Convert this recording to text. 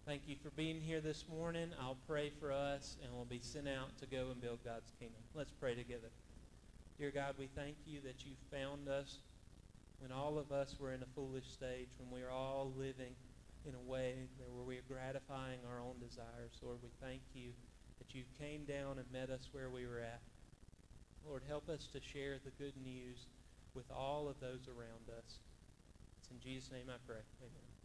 Thank you for being here this morning. I'll pray for us, and we'll be sent out to go and build God's kingdom. Let's pray together. Dear God, we thank you that you found us when all of us were in a foolish stage, when we were all living in a way where we were gratifying our own desires. Lord, we thank you that you came down and met us where we were at. Lord, help us to share the good news with all of those around us. It's in Jesus' name I pray. Amen.